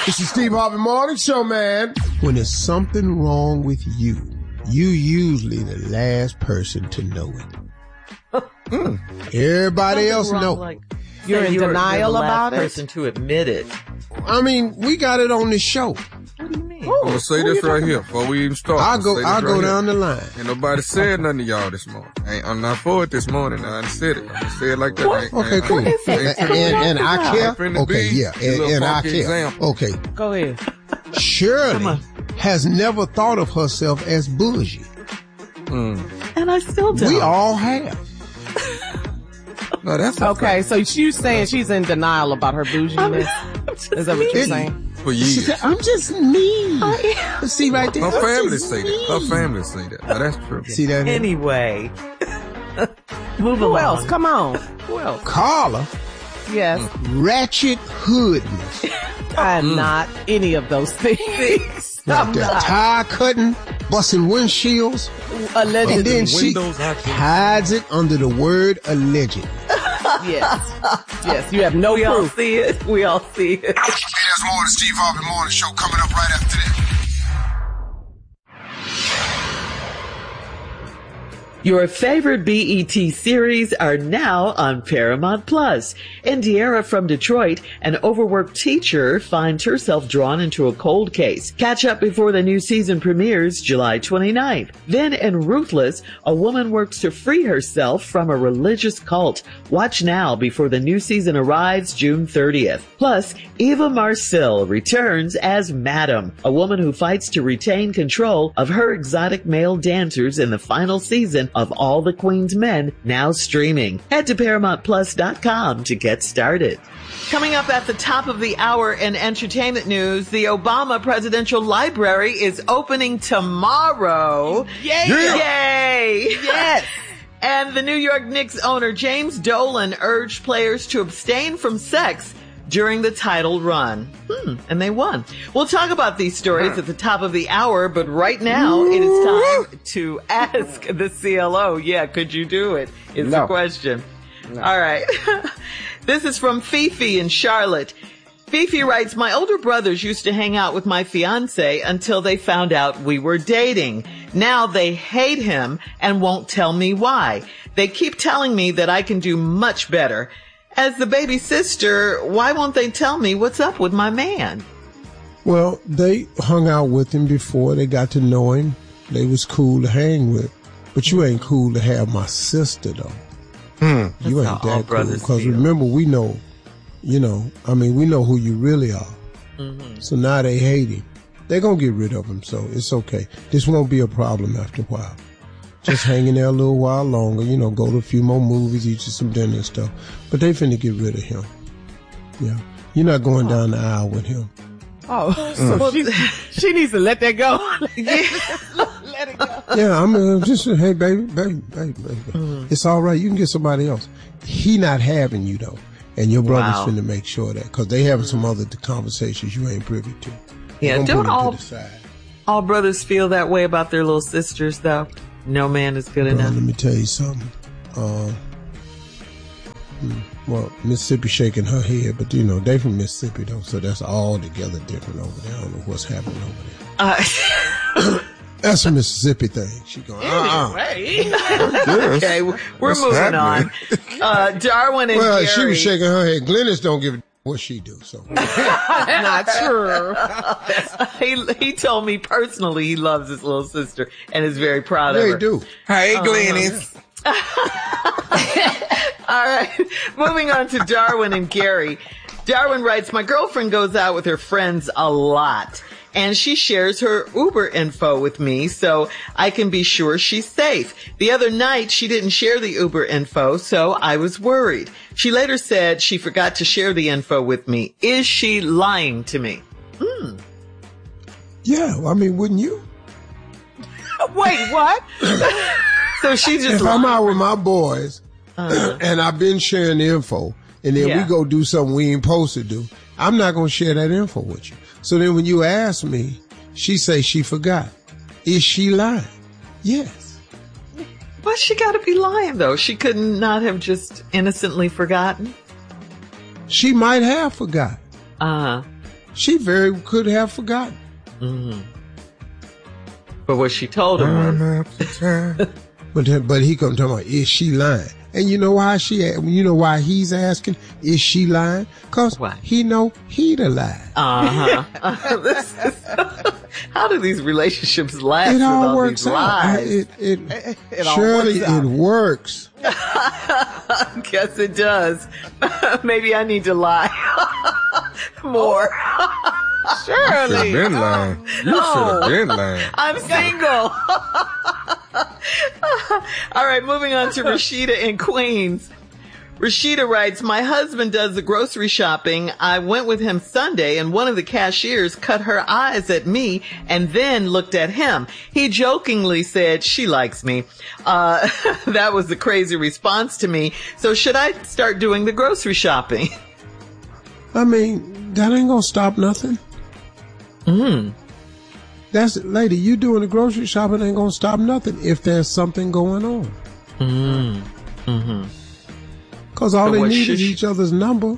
It's the Steve Harvey Morning Show, man. When there's something wrong with you, you usually the last person to know it. Everybody else know. Like, you're in denial about it? Person to admit it. I mean, we got it on this show. What do you mean? I'm gonna say this right here before we even start. I'll go down the line. Ain't nobody said nothing to y'all this morning. I'm not for it this morning. I done said it. I'm gonna say it like that. Okay, cool. And I care. Okay, yeah. And I care. Example. Okay. Go ahead. Shirley has never thought of herself as bougie. And I still don't. We all have. No, that's okay. So she's saying she's in denial about her bouginess. Is that what you're saying? For years. She said, I'm just me. See right there. Her family say that. Her family say that. Now, that's true. See that? Anyway. Move Who along. else? Come on. Who else? Carla, Yes. ratchet hoodness. I'm not any of those things. I'm That not. tire cutting, busting windshields, Allegedly. and then she hides it under the word alleged. Yes. Yes. You have no We all proof. see it. We all see it. Hey, there's more of the Steve Harvey Morning Show coming up right after this. Your favorite BET series are now on Paramount Plus. Indiara from Detroit, an overworked teacher, finds herself drawn into a cold case. Catch up before the new season premieres July 29th. Then in Ruthless, a woman works to free herself from a religious cult. Watch now before the new season arrives June 30th. Plus, Eva Marcille returns as Madam, a woman who fights to retain control of her exotic male dancers in the final season of All the Queen's Men, now streaming. Head to ParamountPlus.com to get started. Coming up at the top of the hour in entertainment news, the Obama Presidential Library is opening tomorrow. Yay! Yay! Yes. And the New York Knicks owner James Dolan urged players to abstain from sex during the title run. And they won. We'll talk about these stories at the top of the hour, but right now it is time to ask the CLO. Yeah, could you do it? Is the question. All right. This is from Fifi in Charlotte. Fifi writes, my older brothers used to hang out with my fiance until they found out we were dating. Now they hate him and won't tell me why. They keep telling me that I can do much better. As the baby sister, why won't they tell me what's up with my man? Well, they hung out with him before they got to know him. They was cool to hang with. But you ain't cool to have my sister, though. You ain't that cool. Because remember, we know, we know who you really are. So now they hate him. They're going to get rid of him, so it's okay. This won't be a problem after a while. Just hanging there a little while longer, go to a few more movies, eat you some dinner and stuff. But they finna get rid of him. Yeah. You're not going down the aisle with him. Oh, so she needs to let that go. Let it go. Yeah, I'm just, hey, baby. It's all right. You can get somebody else. He not having you, though. And your brother's finna make sure of that, because they having some other conversations you ain't privy to. Yeah, don't all brothers feel that way about their little sisters, though? No man is good enough. Let me tell you something. Well, Mississippi shaking her head, but they from Mississippi though, so that's all together different over there. I don't know what's happening over there. That's a Mississippi thing. She going, Okay, we're moving on. Darwin and well, Gary. she was shaking her head. Glennis don't give a what she do, so. Not true. He told me personally he loves his little sister and is very proud of her. They do. Hey, Glennis. All right. Moving on to Darwin and Gary. Darwin writes, my girlfriend goes out with her friends a lot, and she shares her Uber info with me so I can be sure she's safe. The other night, she didn't share the Uber info, so I was worried. She later said she forgot to share the info with me. Is she lying to me? Yeah, I mean, wouldn't you? Wait, what? So she just If I'm out with my boys and I've been sharing the info, and then we go do something we ain't supposed to do, I'm not going to share that info with you. So then when you ask me, she say she forgot. Is she lying? Yes. Why she got to be lying, though? She could not have just innocently forgotten? She might have forgot. She very could have forgotten. Mm-hmm. But what she told him was... But he come talking about, is she lying? And you know why he's asking, is she lying? Cause he know he the lie. How do these relationships last? It all works out. Shirley, it works. Guess it does. Maybe I need to lie more. Shirley. You should have been lying. I'm single. All right, moving on to Rashida in Queens. Rashida writes, my husband does the grocery shopping. I went with him Sunday and one of the cashiers cut her eyes at me and then looked at him. He jokingly said, she likes me. That was the crazy response to me. So should I start doing the grocery shopping? I mean, that ain't gonna stop nothing. Lady, you doing the grocery shopping ain't gonna stop nothing if there's something going on. Cause all they need is each other's number.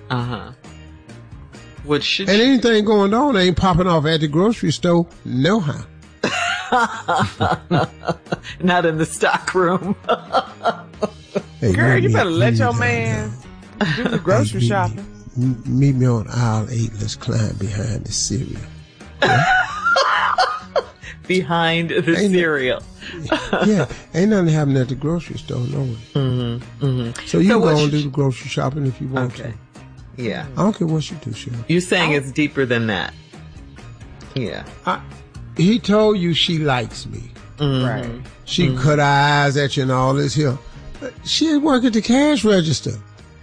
What should and anything going on ain't popping off at the grocery store, no how. Not in the stock room. Hey, girl, you better let your man do the grocery shopping. Meet me on aisle 8. Let's climb behind the cereal. Behind the cereal. Yeah, ain't nothing happening at the grocery store, no way. So you go and do the grocery shopping if you want to. Yeah. I don't care what you do, Shirley. You're saying it's deeper than that. Yeah. He told you she likes me. Right. She cut her eyes at you and all this here. She work at the cash register.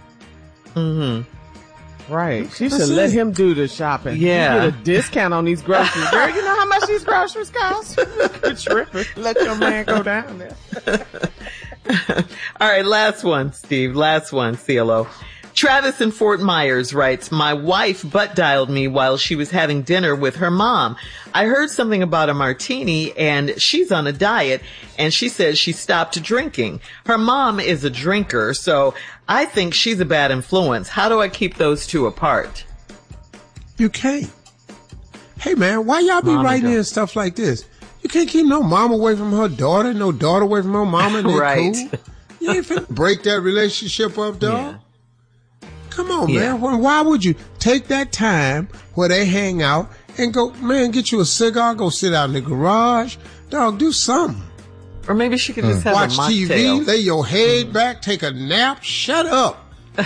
Right. She should let him do the shopping. Yeah. You get a discount on these groceries. Girl, you know how much these groceries cost? You're tripping. Let your man go down there. All right, last one, Steve. Last one, CLO. Travis in Fort Myers writes, my wife butt dialed me while she was having dinner with her mom. I heard something about a martini and she's on a diet and she says she stopped drinking. Her mom is a drinker, so I think she's a bad influence. How do I keep those two apart? You can't. Hey man, why y'all be writing in stuff like this? You can't keep no mom away from her daughter, no daughter away from her mama. And right. Cool. You ain't finna break that relationship up, dog. Yeah. Come on, man. Why would you take that time where they hang out and go, man, get you a cigar, go sit out in the garage. Dog, do something. Or maybe she could just have watch a mocktail. TV, lay your head back, take a nap, shut up.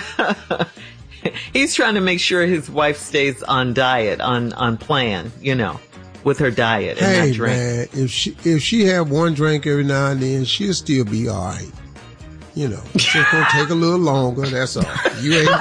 He's trying to make sure his wife stays on diet, on plan, with her diet and not drink. Man, if she have one drink every now and then, she'll still be all right. It's just gonna take a little longer, that's all. You ain't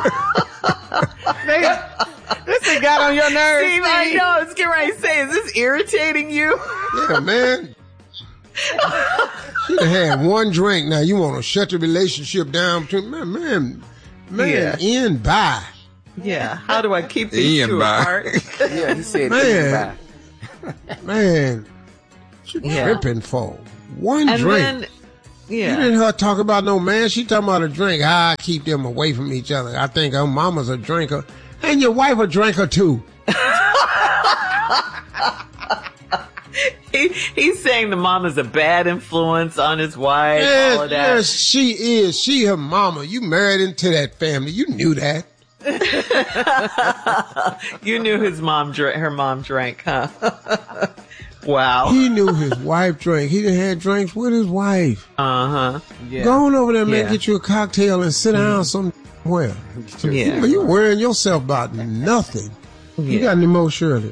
This thing got on your nerves. Steve, I know. I was getting ready to say, is this irritating you? Yeah, man. She done had one drink. Now you want to shut the relationship down between man, end by. Yeah. How do I keep these two apart? Yeah, he said end by. Man, she tripping for one drink. Then, you didn't hear her talk about no man. She talking about a drink. I keep them away from each other. I think her mama's a drinker. And your wife a drinker too. He's saying the mama's a bad influence on his wife, all of that. Yes, she is. She her mama. You married into that family. You knew that. You knew her mom drank, huh? Wow. He knew his wife drank. He done had drinks with his wife. Yeah. Go on over there, man. Get you a cocktail and sit down somewhere. Yeah. You worrying yourself about nothing. You got any more, Shirley?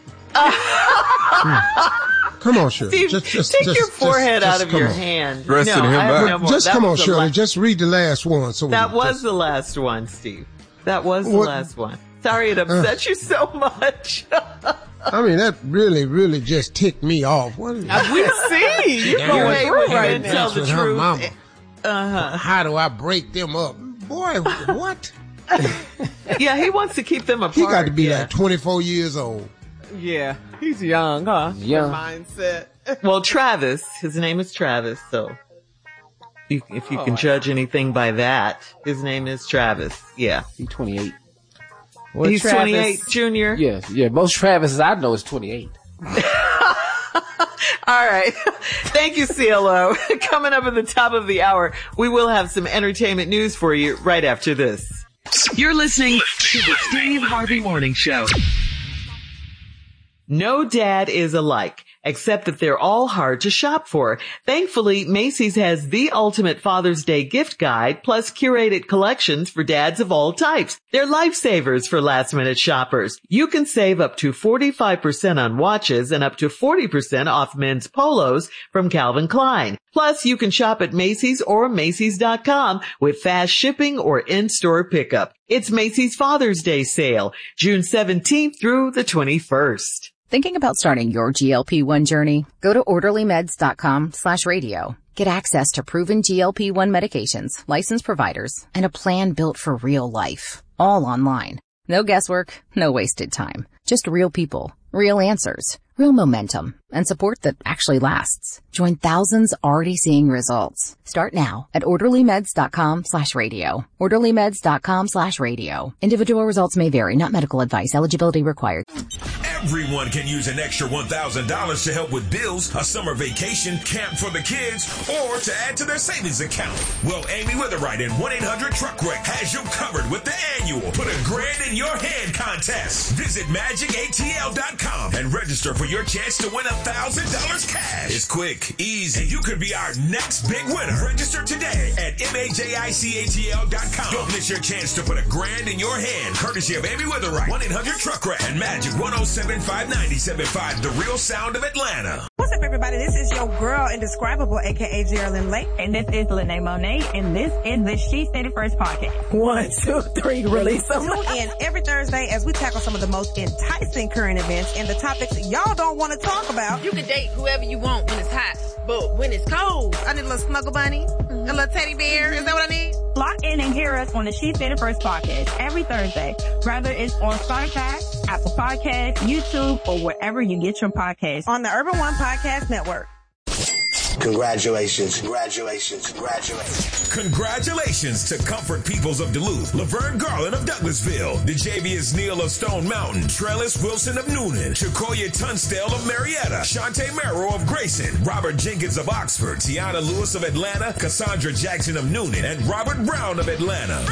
Come on, Shirley. Steve, take your forehead out of your hand. Resting him back. Come on, Shirley. Just read the last one. That was the last one, Steve. That was the last one. Sorry it upset you so much. I mean, that really, really just ticked me off. We see you going through right now. Tell the truth. Mama. How do I break them up? Boy, what? Yeah, he wants to keep them apart. He got to be like 24 years old. Yeah, he's young, huh? Young. Mindset. Well, Travis, his name is Travis, so if you can judge anything by that, his name is Travis. Yeah. He's 28. Well, He's Travis, 28, Junior. Yeah. Most Travises I know is 28. All right. Thank you, CLO. Coming up at the top of the hour, we will have some entertainment news for you right after this. You're listening to the Steve Harvey Morning Show. No dad is alike, except that they're all hard to shop for. Thankfully, Macy's has the ultimate Father's Day gift guide, plus curated collections for dads of all types. They're lifesavers for last-minute shoppers. You can save up to 45% on watches and up to 40% off men's polos from Calvin Klein. Plus, you can shop at Macy's or Macy's.com with fast shipping or in-store pickup. It's Macy's Father's Day sale, June 17th through the 21st. Thinking about starting your GLP-1 journey? Go to orderlymeds.com/radio. Get access to proven GLP-1 medications, licensed providers, and a plan built for real life. All online. No guesswork, no wasted time. Just real people, real answers, real momentum, and support that actually lasts. Join thousands already seeing results. Start now at orderlymeds.com/radio. orderlymeds.com/radio. Individual results may vary, not medical advice. Eligibility required. Everyone can use an extra $1,000 to help with bills, a summer vacation, camp for the kids, or to add to their savings account. Well, Amy Witherite and 1-800-TRUCK-WRECK has you covered with the annual Put a Grand in Your Hand contest. Visit MagicATL.com and register for your chance to win $1,000 cash. It's quick, easy, and you could be our next big winner. Register today at MAJICATL.com. Don't miss your chance to put a grand in your hand. Courtesy of Amy Witherite, 1-800-TRUCK-WRECK, and Magic 107.590.75, the real sound of Atlanta. What's up, everybody? This is your girl, Indescribable, a.k.a. Geraldine Lake. And this is Lene Monet, and this is the She Said It First podcast. 1, 2, 3, release them. Tune in every Thursday as we tackle some of the most enticing current events and the topics y'all don't want to talk about. You can date whoever you want when it's hot, but when it's cold, I need a little snuggle bunny, a little teddy bear. Is that what I need? Lock in and hear us on the She Said It First podcast every Thursday, whether it's on Spotify, Apple Podcasts, YouTube, or wherever you get your podcasts. On the Urban One Podcast Network. Congratulations to Comfort Peoples of Duluth, Laverne Garland of Douglasville, DeJavius Neal of Stone Mountain, Trellis Wilson of Noonan, Chakoya Tunstall of Marietta, Shantae Merrow of Grayson, Robert Jenkins of Oxford, Tiana Lewis of Atlanta, Cassandra Jackson of Noonan, and Robert Brown of Atlanta.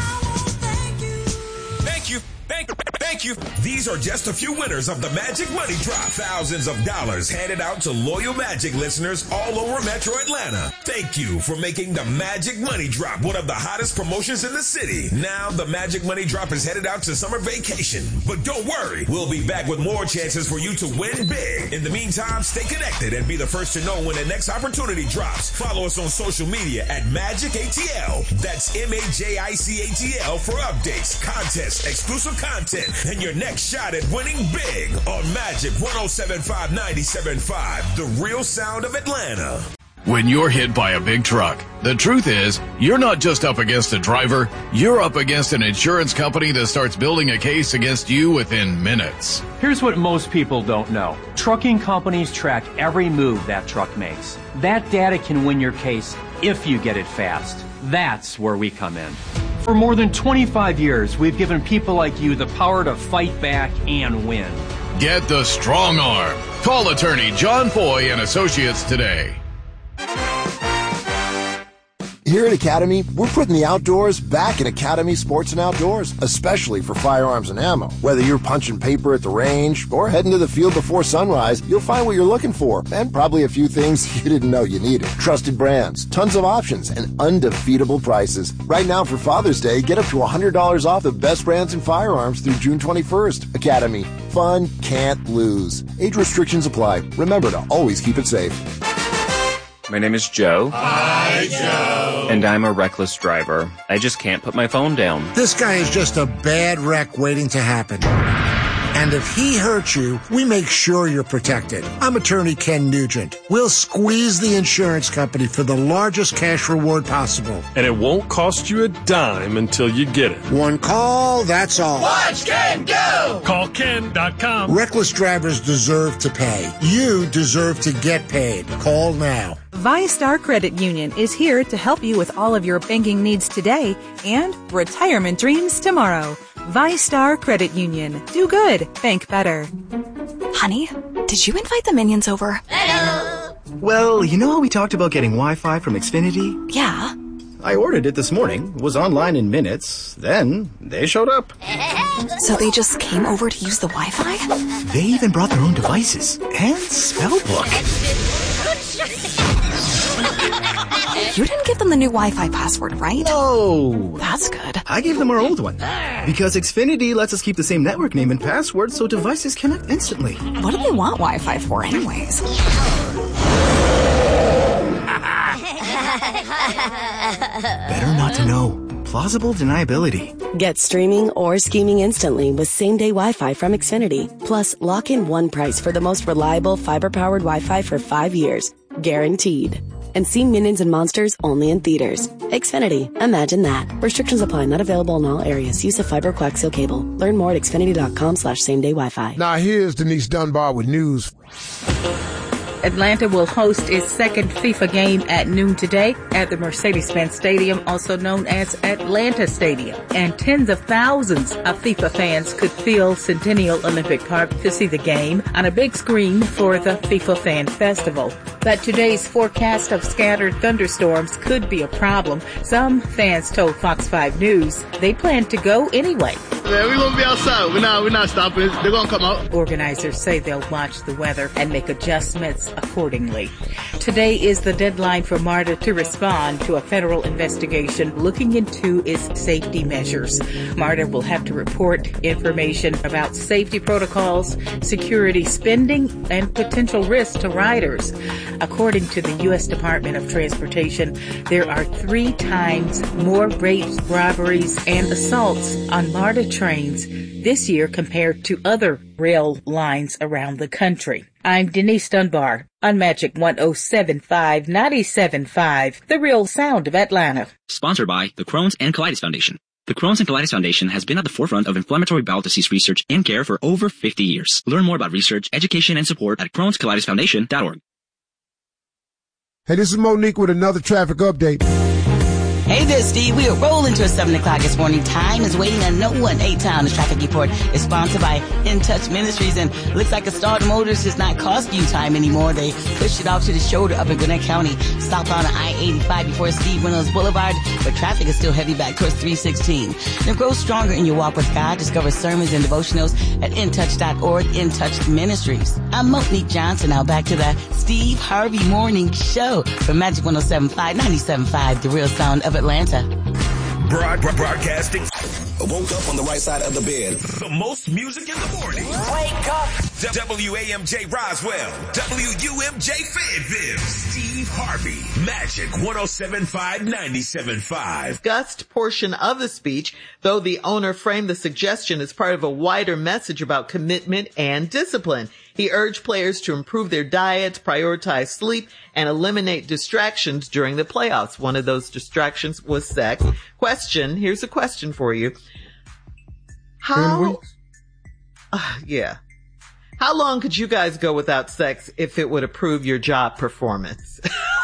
Thank you. These are just a few winners of the Magic Money Drop. Thousands of dollars handed out to loyal Magic listeners all over Metro Atlanta. Thank you for making the Magic Money Drop one of the hottest promotions in the city. Now the Magic Money Drop is headed out to summer vacation. But don't worry, we'll be back with more chances for you to win big. In the meantime, stay connected and be the first to know when the next opportunity drops. Follow us on social media at Magic ATL. That's MAJICATL for updates, contests, exclusive content, and your next shot at winning big on Magic 107.590.75, the real sound of Atlanta. When you're hit by a big truck, the truth is, you're not just up against a driver, you're up against an insurance company that starts building a case against you within minutes. Here's what most people don't know. Trucking companies track every move that truck makes. That data can win your case if you get it fast. That's where we come in. For more than 25 years, we've given people like you the power to fight back and win. Get the strong arm. Call attorney John Foy and Associates today. Here at Academy, we're putting the outdoors back in Academy Sports and Outdoors, especially for firearms and ammo. Whether you're punching paper at the range or heading to the field before sunrise, you'll find what you're looking for, and probably a few things you didn't know you needed. Trusted brands, tons of options, and undefeatable prices. Right now for Father's Day, get up to $100 off the best brands in firearms through June 21st. Academy. Fun can't lose. Age restrictions apply. Remember to always keep it safe. My name is Joe. Hi, Joe. And I'm a reckless driver. I just can't put my phone down. This guy is just a bad wreck waiting to happen. And if he hurts you, we make sure you're protected. I'm attorney Ken Nugent. We'll squeeze the insurance company for the largest cash reward possible. And it won't cost you a dime until you get it. One call, that's all. Watch Ken go! Call Ken.com. Reckless drivers deserve to pay. You deserve to get paid. Call now. ViaStar Credit Union is here to help you with all of your banking needs today and retirement dreams tomorrow. ViStar Credit Union. Do good. Bank better. Honey, did you invite the minions over? Well, you know how we talked about getting Wi-Fi from Xfinity? Yeah. I ordered it this morning, was online in minutes, then they showed up. So they just came over to use the Wi-Fi? They even brought their own devices and spell book. You didn't give them the new Wi-Fi password, right? No. That's good. I gave them our old one. Because Xfinity lets us keep the same network name and password so devices connect instantly. What do they want Wi-Fi for anyways? Better not to know. Plausible deniability. Get streaming or scheming instantly with same-day Wi-Fi from Xfinity. Plus, lock in one price for the most reliable fiber-powered Wi-Fi for 5 years. Guaranteed. And see Minions and Monsters only in theaters. Xfinity. Imagine that. Restrictions apply. Not available in all areas. Use of fiber coaxial cable. Learn more at xfinity.com/same-day Wi-Fi. Now here's Denise Dunbar with news. Atlanta will host its second FIFA game at noon today at the Mercedes-Benz Stadium, also known as Atlanta Stadium. And tens of thousands of FIFA fans could fill Centennial Olympic Park to see the game on a big screen for the FIFA Fan Festival. But today's forecast of scattered thunderstorms could be a problem. Some fans told Fox 5 News they plan to go anyway. Yeah, we won't be outside. We're not stopping. They're going to come out. Organizers say they'll watch the weather and make adjustments accordingly. Today is the deadline for MARTA to respond to a federal investigation looking into its safety measures. MARTA will have to report information about safety protocols, security spending, and potential risks to riders. According to the U.S. Department of Transportation, there are 3 times more rapes, robberies, and assaults on MARTA trains this year compared to other rail lines around the country. I'm Denise Dunbar on Magic 107.5, 97.5, the real sound of Atlanta. Sponsored by the Crohn's and Colitis Foundation. The Crohn's and Colitis Foundation has been at the forefront of inflammatory bowel disease research and care for over 50 years. Learn more about research, education, and support at Crohn'sColitisFoundation.org. Hey, this is Monique with another traffic update. Hey there, Steve. We are rolling to 7 o'clock this morning. Time is waiting on no one. A-Town, this traffic report is sponsored by In Touch Ministries, and looks like a Star Motors is not costing you time anymore. They pushed it off to the shoulder up in Gwinnett County. Stop on I-85 before Steve Reynolds Boulevard, but traffic is still heavy back towards 316. Then grow stronger in your walk with God. Discover sermons and devotionals at intouch.org, In Touch Ministries. I'm Monique Johnson. Now back to the Steve Harvey Morning Show from Magic 107.5, 97.5, the real sound of Atlanta. Broadcasting. Woke up on the right side of the bed. The most music in the morning. Wake up. WAMJ Roswell. WUMJ Fayetteville. Steve Harvey. Magic 107.5, 97.5. Discussed portion of the speech, though the owner framed the suggestion as part of a wider message about commitment and discipline. He urged players to improve their diets, prioritize sleep, and eliminate distractions during the playoffs. One of those distractions was sex. Here's a question for you. How long could you guys go without sex if it would improve your job performance?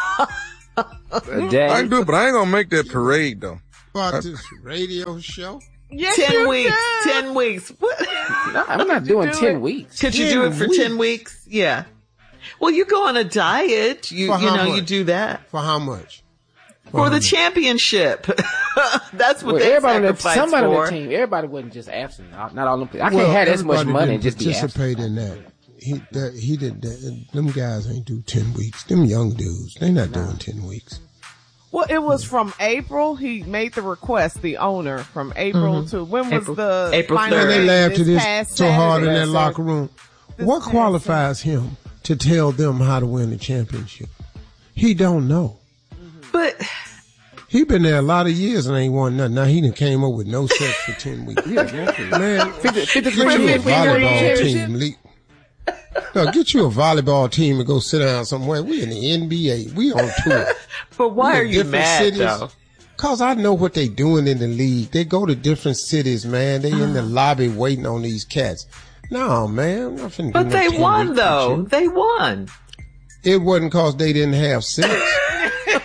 A day. I can do it, but I ain't gonna make that parade though. About this radio show? Yes, 10 weeks. 10 weeks. What? No, I'm not doing 10 weeks. Could you do it for 10 weeks? Yeah. Well, you go on a diet. You do that. For how much? For the championship. That's what they sacrifice somebody for. on the team. Everybody wasn't just absent. Not all them. I can't have this much money and just be absent. Participate in that. He didn't. Them guys ain't do 10 weeks. Them young dudes, they not doing 10 weeks. Well, it was from April. He made the request, the owner, from April to when was the April final? And they laughed at this so Saturday. hard in that locker room. What qualifies him to tell them how to win the championship? He don't know. But he been there a lot of years and ain't won nothing. Now he done came up with no sex for 10 weeks. Man, get you a volleyball team. No, get you a volleyball team and go sit down somewhere. We in the NBA. We on tour. But why are you mad, though? Cause I know what they doing in the league. They go to different cities, man. They in the lobby waiting on these cats. No, man. But they won, though. They won. It wasn't cause they didn't have sex. How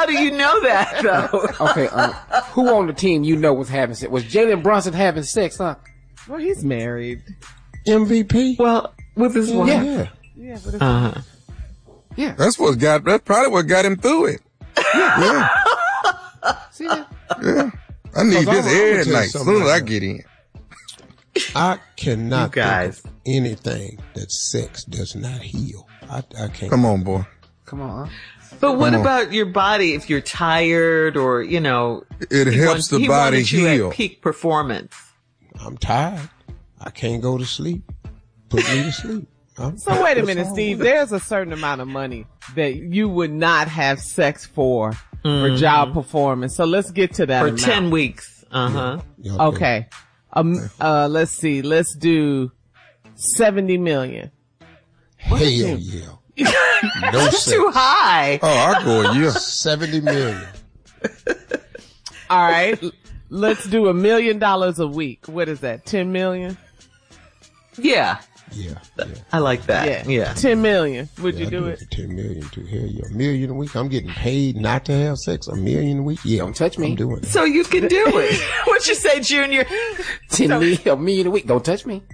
How do you know that, though? Okay, who on the team was having sex? Was Jalen Brunson having sex, huh? Well, he's married. MVP? Well, with his wife. Yeah. Yeah, but yeah. That's probably what got him through it. Yeah. See that? Yeah. I need this every night as soon as I get in. I cannot think of anything that sex does not heal. I can't. Come on, boy. Come on. But what about your body if you're tired or, you know. It helps the body heal. At peak performance. I'm tired. I can't go to sleep. Put me to sleep. So wait a minute, Steve. There's a certain amount of money that you would not have sex for job performance. So let's get to that for amount. 10 weeks. Uh-huh. Yeah, okay. Let's see. Let's do 70 million. Hell yeah. That's too high. Oh, I'll go a year. 70 million. All right. Let's do $1 million a week. What is that? 10 million? Yeah. Yeah. I like that. Yeah. 10 million. Would you do it? 10 million too. Hell yeah. $1 million a week. I'm getting paid not to have sex. $1 million a week. Yeah. Don't touch me. I'm doing it. So you can do it. What you say, Junior? $1 million a week. Don't touch me.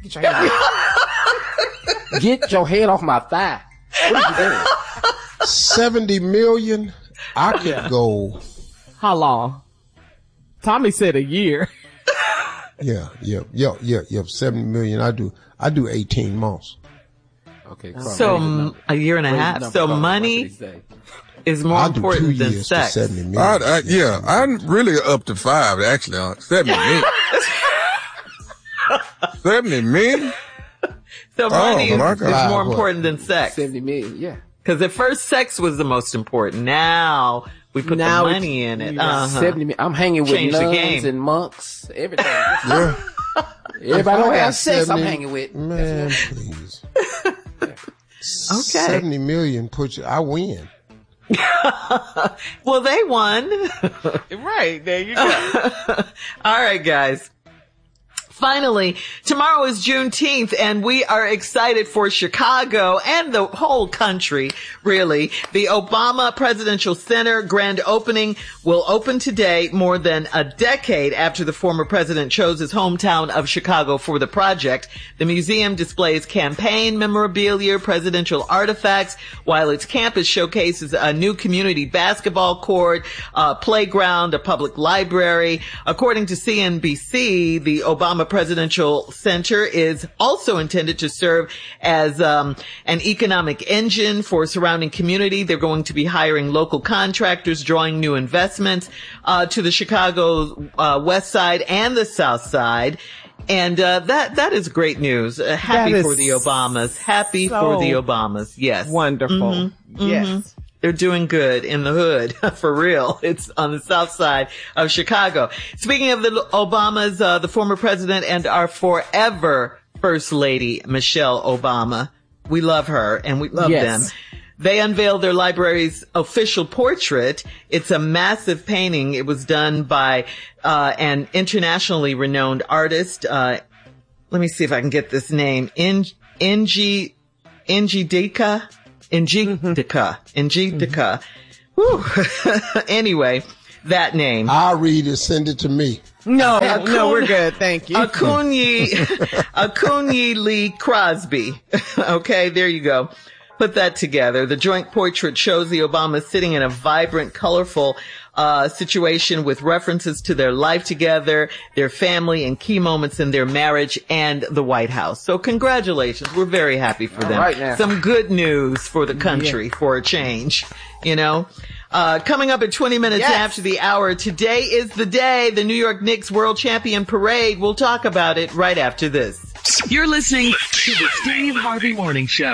Get your head off my thigh. What are you doing? 70 million. I could go. How long? Tommy said a year. Yeah. 70 million. I do 18 months. Okay. So a year and a half. So money is more important than sex. 70 million. I'm really up to 5 actually. 70 million. 70 million. So money is more important than sex. 70 million, yeah. Because at first sex was the most important. Now we put the money in it. 70 million. I'm hanging with nuns and monks, everything. Yeah. Everybody don't have sex, I'm hanging with. Man, please. Okay. 70 million I win. Well, they won. Right, there you go. All right, guys. Finally, tomorrow is Juneteenth, and we are excited for Chicago and the whole country, really. The Obama Presidential Center grand opening will open today, more than a decade after the former president chose his hometown of Chicago for the project. The museum displays campaign memorabilia, presidential artifacts, while its campus showcases a new community basketball court, a playground, a public library. According to CNBC, the Obama Presidential Center is also intended to serve as an economic engine for surrounding community. They're going to be hiring local contractors, drawing new investments to the Chicago West Side and the South Side. And that is great news. Happy for the Obamas. Happy for the Obamas. Yes. Wonderful. Mm-hmm. Yes. Mm-hmm. They're doing good in the hood, for real. It's on the south side of Chicago. Speaking of the Obamas, the former president and our forever First Lady, Michelle Obama. We love her and we love them. They unveiled their library's official portrait. It's a massive painting. It was done by an internationally renowned artist. Let me see if I can get this name. Njideka. Whew. Anyway, that name. I'll read it. Send it to me. No, we're good. Thank you. Akunyi Lee Crosby. Okay, there you go. Put that together. The joint portrait shows the Obamas sitting in a vibrant, colorful situation with references to their life together, their family, and key moments in their marriage and the White House. So congratulations. We're very happy for them. Right now. Some good news for the country for a change, you know. Coming up at 20 minutes after the hour, today is the day, the New York Knicks World Champion Parade. We'll talk about it right after this. You're listening to the Steve Harvey Morning Show.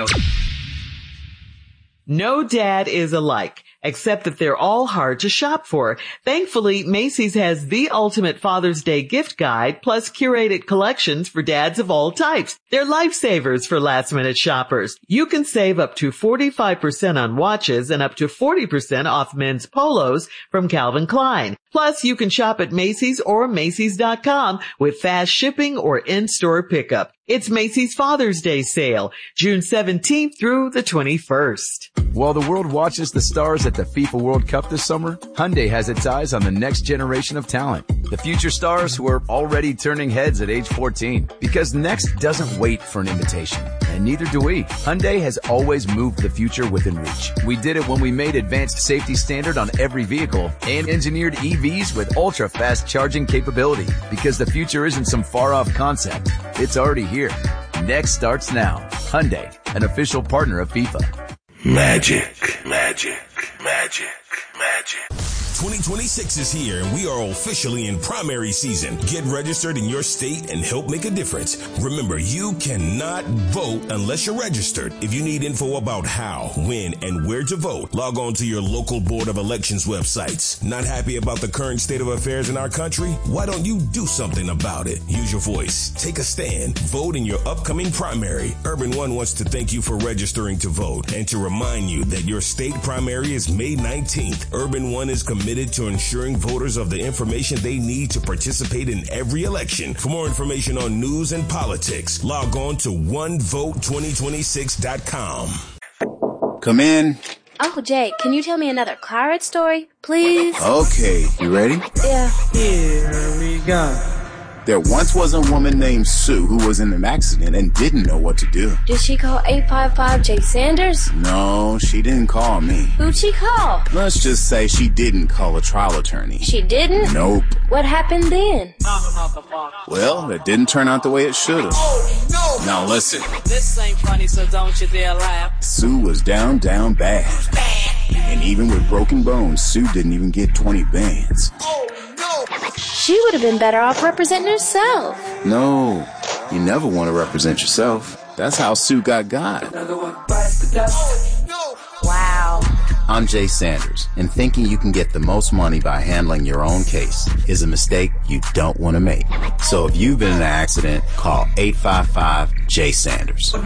No dad is alike, except that they're all hard to shop for. Thankfully, Macy's has the ultimate Father's Day gift guide, plus curated collections for dads of all types. They're lifesavers for last-minute shoppers. You can save up to 45% on watches and up to 40% off men's polos from Calvin Klein. Plus, you can shop at Macy's or Macys.com with fast shipping or in-store pickup. It's Macy's Father's Day sale, June 17th through the 21st. While the world watches the stars at the FIFA World Cup this summer, Hyundai has its eyes on the next generation of talent. The future stars who are already turning heads at age 14. Because next doesn't wait for an invitation. And neither do we. Hyundai has always moved the future within reach. We did it when we made advanced safety standard on every vehicle and engineered EVs with ultra-fast charging capability. Because the future isn't some far-off concept. It's already here. Next starts now. Hyundai, an official partner of FIFA. Magic, magic, magic, magic. 2026 is here and we are officially in primary season. Get registered in your state and help make a difference. Remember, you cannot vote unless you're registered. If you need info about how, when, and where to vote, log on to your local Board of Elections websites. Not happy about the current state of affairs in our country? Why don't you do something about it? Use your voice. Take a stand. Vote in your upcoming primary. Urban One wants to thank you for registering to vote and to remind you that your state primary is May 19th. Urban One is committed to ensuring voters of the information they need to participate in every election. For more information on news and politics, log on to onevote2026.com. Come in. Uncle Jay, can you tell me another car ride story, please? Okay, you ready? Yeah. Here we go. There once was a woman named Sue who was in an accident and didn't know what to do. Did she call 855 Jay Sanders? No, she didn't call me. Who'd she call? Let's just say she didn't call a trial attorney. She didn't? Nope. What happened then? Well, it didn't turn out the way it should have. Oh, no. Now listen. This ain't funny, so don't you dare laugh. Sue was down bad. And even with broken bones, Sue didn't even get 20 bands. Oh, no. She would have been better off representing herself. No, you never want to represent yourself. That's how Sue got God. Wow. I'm Jay Sanders, and thinking you can get the most money by handling your own case is a mistake you don't want to make. So if you've been in an accident, call 855-J-Sanders.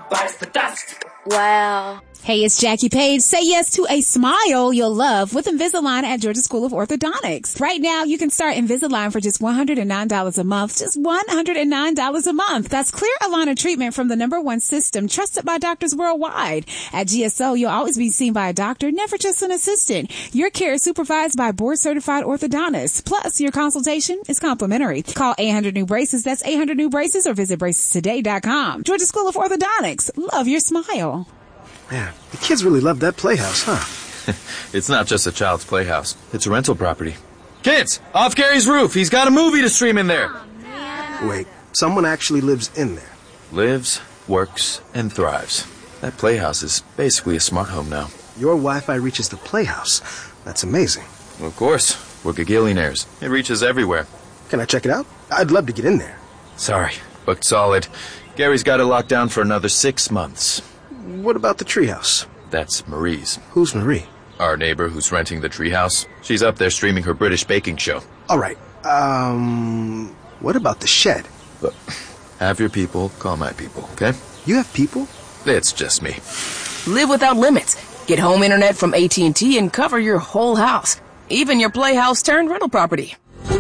Wow. Hey, it's Jackie Page. Say yes to a smile you'll love with Invisalign at Georgia School of Orthodontics. Right now, you can start Invisalign for just $109 a month. Just $109 a month. That's clear aligner treatment from the #1 system trusted by doctors worldwide. At GSO, you'll always be seen by a doctor, never just an assistant. Your care is supervised by board-certified orthodontists. Plus, your consultation is complimentary. Call 800-NEW-BRACES. That's 800-NEW-BRACES or visit bracestoday.com. Georgia School of Orthodontics. Love your smile. Man, the kids really love that playhouse, huh? It's not just a child's playhouse. It's a rental property. Kids, off Gary's roof. He's got a movie to stream in there. Wait, someone actually lives in there? Lives, works, and thrives. That playhouse is basically a smart home now. Your Wi-Fi reaches the playhouse. That's amazing. Of course. We're gagillionaires. It reaches everywhere. Can I check it out? I'd love to get in there. Sorry, booked solid. Gary's got it locked down for another 6 months. What about the treehouse? That's Marie's. Who's Marie? Our neighbor who's renting the treehouse. She's up there streaming her British baking show. All right. What about the shed? Look, have your people call my people, okay? You have people? It's just me. Live without limits. Get home internet from AT&T and cover your whole house. Even your playhouse turned rental property.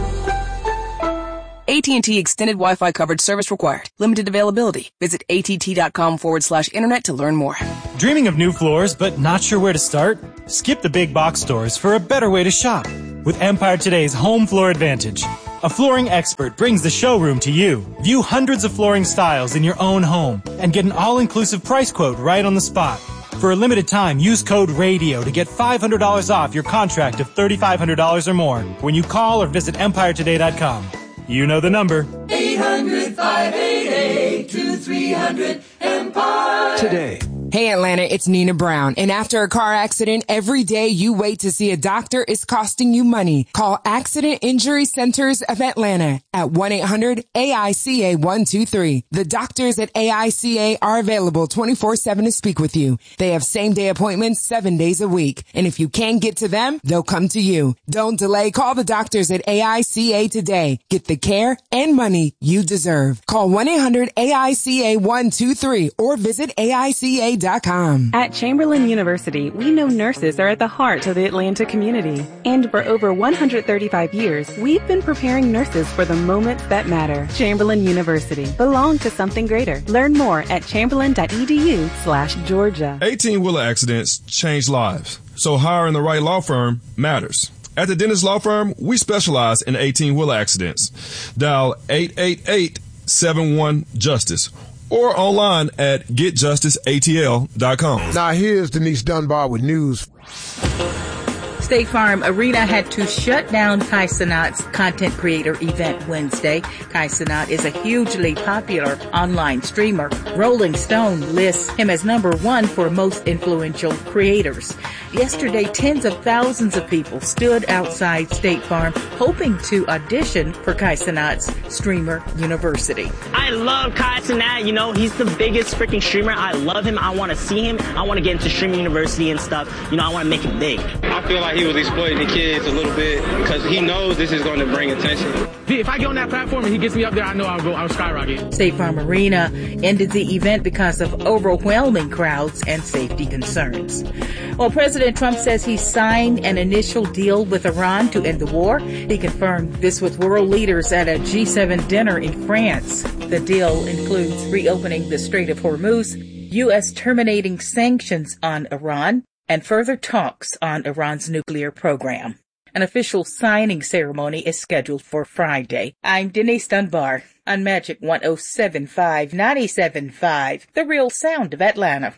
AT&T Extended Wi-Fi coverage service required. Limited availability. Visit att.com/internet to learn more. Dreaming of new floors but not sure where to start? Skip the big box stores for a better way to shop. With Empire Today's Home Floor Advantage. A flooring expert brings the showroom to you. View hundreds of flooring styles in your own home and get an all-inclusive price quote right on the spot. For a limited time, use code RADIO to get $500 off your contract of $3,500 or more when you call or visit EmpireToday.com. You know the number. 800-588-2300 Empire. Hey Atlanta, it's Nina Brown. And after a car accident, every day you wait to see a doctor is costing you money. Call Accident Injury Centers of Atlanta at 1-800-AICA-123. The doctors at AICA are available 24/7 to speak with you. They have same-day appointments 7 days a week. And if you can't get to them, they'll come to you. Don't delay. Call the doctors at AICA today. Get the care and money you deserve. Call 1-800-AICA-123 or visit AICA.com. ChumberlinUniversity.com. At Chamberlain University, we know nurses are at the heart of the Atlanta community. And for over 135 years, we've been preparing nurses for the moments that matter. Chamberlain University. Belong to something greater. Learn more at chamberlain.edu/Georgia. Now here's Denise Dunbar with news. State Farm Arena had to shut down Kai Cenat's content creator event Wednesday. Kai Cenat is a hugely popular online streamer. Rolling Stone lists him as #1 for most influential creators. Yesterday, tens of thousands of people stood outside State Farm hoping to audition for Kai Cenat's Streamer University. I love Kai Cenat. You know, he's the biggest freaking streamer. I love him. I want to see him. I want to get into Streamer University and stuff. You know, I want to make it big. I feel like he was exploiting the kids a little bit because he knows this is going to bring attention. If I get on that platform and he gets me up there, I know I'll skyrocket. State Farm Arena ended the event because of overwhelming crowds and safety concerns. Well, President Trump says he signed an initial deal with Iran to end the war. He confirmed this with world leaders at a G7 dinner in France. The deal includes reopening the Strait of Hormuz, U.S. terminating sanctions on Iran, and further talks on Iran's nuclear program. An official signing ceremony is scheduled for Friday. I'm Denise Dunbar on Magic 107.5, 97.5, the real sound of Atlanta.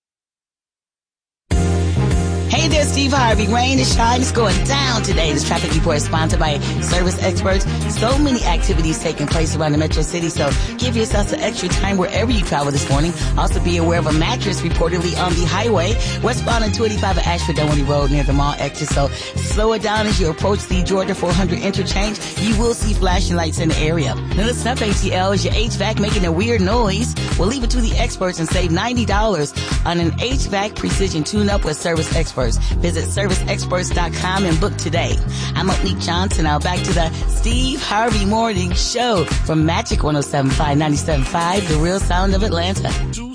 Hey there, Steve Harvey. Rain and shine is going down today. This traffic report is sponsored by Service Experts. So many activities taking place around the metro city, so give yourself some extra time wherever you travel this morning. Also be aware of a mattress reportedly on the highway westbound on 285 at Ashford Dunwoody Road near the mall exit. So slow it down as you approach the Georgia 400 interchange. You will see flashing lights in the area. Now listen up, ATL. Is your HVAC making a weird noise? Well, leave it to the experts and save $90 on an HVAC precision tune-up with Service Experts. Visit serviceexperts.com and book today. I'm Monique Johnson. Now back to the Steve Harvey Morning Show from Magic 107.5, 97.5, the real sound of Atlanta.